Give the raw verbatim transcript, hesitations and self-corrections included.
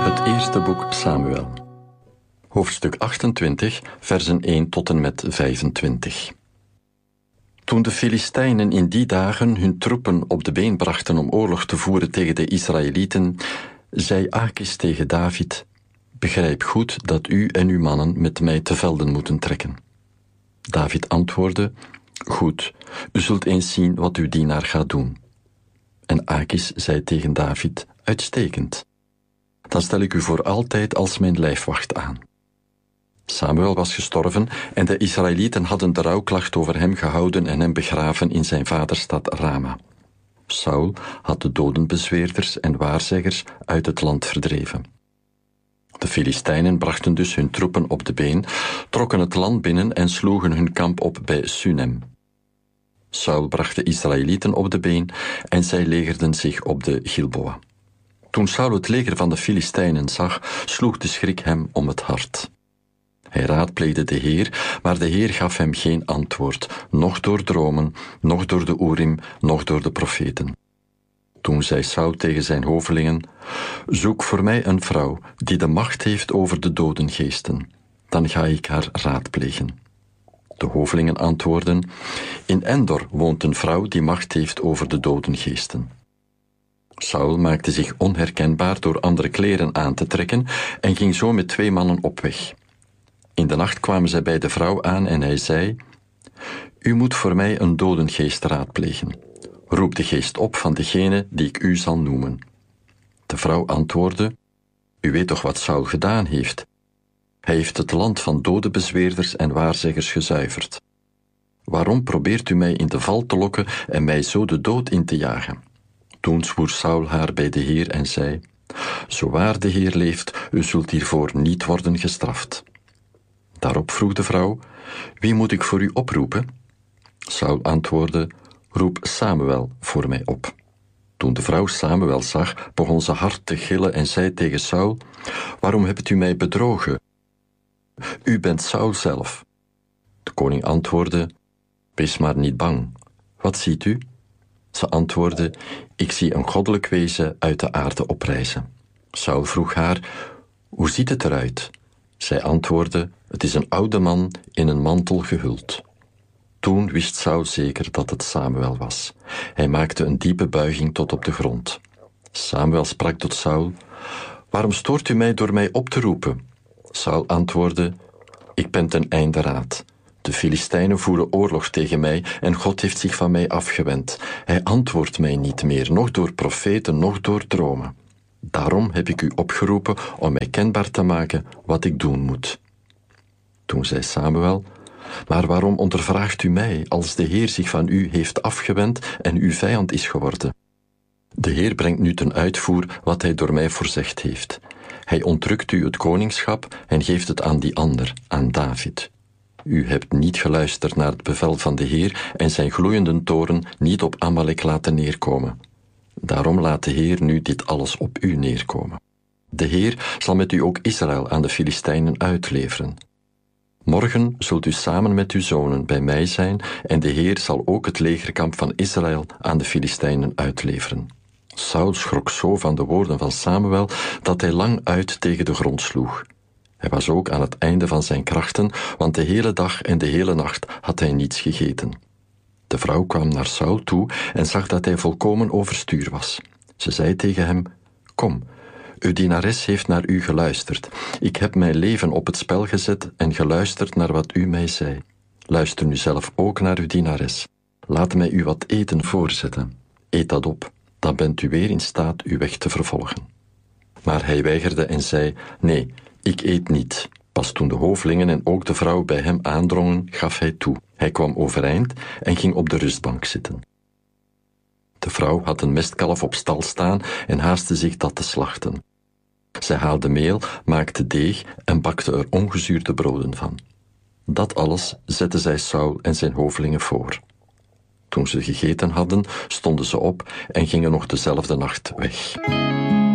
Het eerste boek Samuel. Hoofdstuk achtentwintig, versen één tot en met vijfentwintig. Toen de Filistijnen in die dagen hun troepen op de been brachten om oorlog te voeren tegen de Israëlieten, zei Achis tegen David: begrijp goed dat u en uw mannen met mij te velden moeten trekken. David antwoordde: goed, u zult eens zien wat uw dienaar gaat doen. En Achis zei tegen David: uitstekend. Dan stel ik u voor altijd als mijn lijfwacht aan. Samuel was gestorven en de Israëlieten hadden de rouwklacht over hem gehouden en hem begraven in zijn vaderstad Rama. Saul had de dodenbezweerders en waarzeggers uit het land verdreven. De Filistijnen brachten dus hun troepen op de been, trokken het land binnen en sloegen hun kamp op bij Sunem. Saul bracht de Israëlieten op de been en zij legerden zich op de Gilboa. Toen Saul het leger van de Filistijnen zag, sloeg de schrik hem om het hart. Hij raadpleegde de Heer, maar de Heer gaf hem geen antwoord, noch door dromen, noch door de Urim, noch door de profeten. Toen zei Saul tegen zijn hovelingen: zoek voor mij een vrouw die de macht heeft over de dodengeesten, dan ga ik haar raadplegen. De hovelingen antwoordden: in Endor woont een vrouw die macht heeft over de dodengeesten. Saul maakte zich onherkenbaar door andere kleren aan te trekken en ging zo met twee mannen op weg. In de nacht kwamen zij bij de vrouw aan en hij zei: u moet voor mij een dodengeest raadplegen. Roep de geest op van degene die ik u zal noemen. De vrouw antwoordde: u weet toch wat Saul gedaan heeft? Hij heeft het land van dodenbezweerders en waarzeggers gezuiverd. Waarom probeert u mij in de val te lokken en mij zo de dood in te jagen? Toen zwoer Saul haar bij de Heer en zei: zo waar de Heer leeft, u zult hiervoor niet worden gestraft. Daarop vroeg de vrouw: wie moet ik voor u oproepen? Saul antwoordde: roep Samuel voor mij op. Toen de vrouw Samuel zag, begon ze hard te gillen en zei tegen Saul: waarom hebt u mij bedrogen? U bent Saul zelf. De koning antwoordde: wees maar niet bang. Wat ziet u? Ze antwoordde: ik zie een goddelijk wezen uit de aarde oprijzen. Saul vroeg haar: hoe ziet het eruit? Zij antwoordde: het is een oude man in een mantel gehuld. Toen wist Saul zeker dat het Samuel was. Hij maakte een diepe buiging tot op de grond. Samuel sprak tot Saul: waarom stoort u mij door mij op te roepen? Saul antwoordde: ik ben ten einde raad. De Filistijnen voeren oorlog tegen mij en God heeft zich van mij afgewend. Hij antwoordt mij niet meer, noch door profeten, noch door dromen. Daarom heb ik u opgeroepen om mij kenbaar te maken wat ik doen moet. Toen zei Samuel: maar waarom ondervraagt u mij als de Heer zich van u heeft afgewend en uw vijand is geworden? De Heer brengt nu ten uitvoer wat hij door mij voorzegd heeft. Hij ontrukt u het koningschap en geeft het aan die ander, aan David. U hebt niet geluisterd naar het bevel van de Heer en zijn gloeiende toorn niet op Amalek laten neerkomen. Daarom laat de Heer nu dit alles op u neerkomen. De Heer zal met u ook Israël aan de Filistijnen uitleveren. Morgen zult u samen met uw zonen bij mij zijn en de Heer zal ook het legerkamp van Israël aan de Filistijnen uitleveren. Saul schrok zo van de woorden van Samuel dat hij lang uit tegen de grond sloeg. Hij was ook aan het einde van zijn krachten, want de hele dag en de hele nacht had hij niets gegeten. De vrouw kwam naar Saul toe en zag dat hij volkomen overstuur was. Ze zei tegen hem: kom, uw dienares heeft naar u geluisterd. Ik heb mijn leven op het spel gezet en geluisterd naar wat u mij zei. Luister nu zelf ook naar uw dienares. Laat mij u wat eten voorzetten. Eet dat op, dan bent u weer in staat uw weg te vervolgen. Maar hij weigerde en zei: nee, ik eet niet. Pas toen de hovelingen en ook de vrouw bij hem aandrongen, gaf hij toe. Hij kwam overeind en ging op de rustbank zitten. De vrouw had een mestkalf op stal staan en haastte zich dat te slachten. Zij haalde meel, maakte deeg en bakte er ongezuurde broden van. Dat alles zette zij Saul en zijn hovelingen voor. Toen ze gegeten hadden, stonden ze op en gingen nog dezelfde nacht weg.